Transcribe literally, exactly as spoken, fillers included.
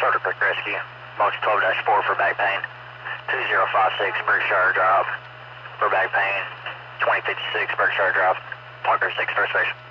Turtle Creek Rescue, Motion twelve dash four for back pain, two zero five six Berkshire Drive for back pain, twenty fifty-six Berkshire Drive, Parker six First Station.